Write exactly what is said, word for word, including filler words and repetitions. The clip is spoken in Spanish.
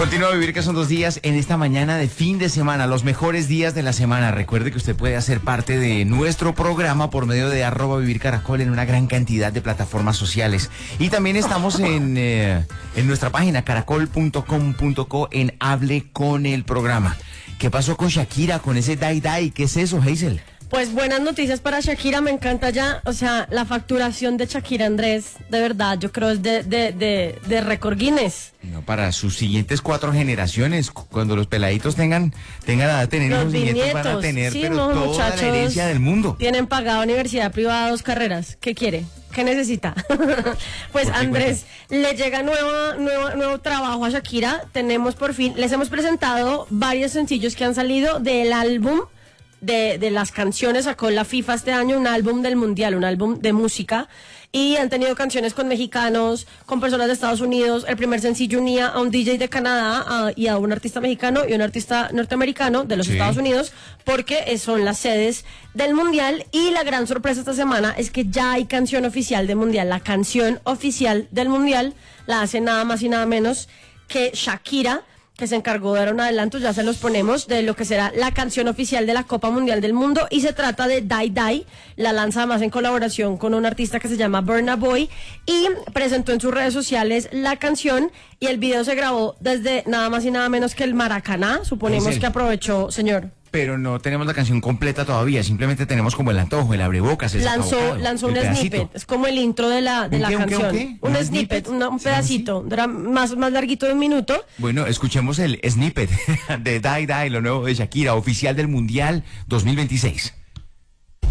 Continúa a vivir, que son dos días en esta mañana de fin de semana, los mejores días de la semana. Recuerde que usted puede hacer parte de nuestro programa por medio de arroba vivir caracol en una gran cantidad de plataformas sociales. Y también estamos en, eh, en nuestra página caracol punto com punto co en Hable con el Programa. ¿Qué pasó con Shakira, con ese Dai Dai? ¿Qué es eso, Hazel? Pues buenas noticias para Shakira, me encanta ya, o sea, la facturación de Shakira, Andrés, de verdad, yo creo es de, de, de, de récord Guinness. No, para sus siguientes cuatro generaciones, cuando los peladitos tengan, tengan a tener Los hijos y nietos, bisnietos, van a tener sí, pero no, toda muchachos, la herencia del mundo. Tienen pagada universidad privada dos carreras, ¿qué quiere? ¿Qué necesita? Pues Andrés, le llega nueva, nueva, nuevo trabajo a Shakira, tenemos por fin, les hemos presentado varios sencillos que han salido del álbum De, de las canciones. Sacó la FIFA este año un álbum del mundial, un álbum de música, y han tenido canciones con mexicanos, con personas de Estados Unidos. El primer sencillo unía a un D J de Canadá a, y a un artista mexicano y un artista norteamericano de los sí. Estados Unidos, porque son las sedes del mundial. Y la gran sorpresa esta semana es que ya hay canción oficial del mundial. La canción oficial del mundial la hace nada más y nada menos que Shakira, que se encargó de dar un adelanto, ya se los ponemos, de lo que será la canción oficial de la Copa Mundial del Mundo, y se trata de Dai Dai. La lanza además en colaboración con un artista que se llama Burna Boy, y presentó en sus redes sociales la canción, y el video se grabó desde nada más y nada menos que el Maracaná, suponemos que aprovechó, señor. Pero no tenemos la canción completa todavía, simplemente tenemos como el antojo, el abrebocas, el lanzó sacabocado, lanzó el un pedacito. snippet, es como el intro de la de la qué, canción, un, qué, un, qué? un ¿Un snippet, snippet? una, un ¿Sí, pedacito, sí? Era más, más larguito de un minuto. Bueno, escuchemos el snippet de Dai Dai, lo nuevo de Shakira, oficial del Mundial dos mil veintiséis.